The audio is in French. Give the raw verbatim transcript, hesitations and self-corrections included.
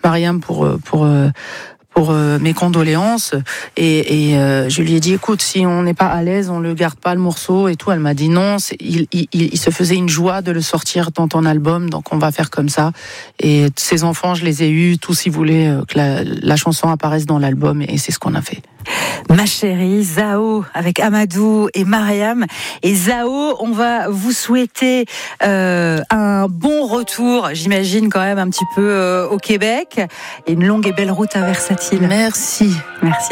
Mariam pour pour pour euh, mes condoléances et, et euh, je lui ai dit écoute, si on n'est pas à l'aise, on le garde pas le morceau et tout. Elle m'a dit non, c'est, il, il, il se faisait une joie de le sortir dans ton album, donc on va faire comme ça. Et ces enfants, je les ai eus tous, ils voulaient euh, que la, la chanson apparaisse dans l'album et c'est ce qu'on a fait. Ma chérie, Zao, avec Amadou et Mariam. Et Zao, on va vous souhaiter euh, un bon retour, j'imagine quand même un petit peu euh, au Québec, et une longue et belle route à Versatile. Merci. Merci.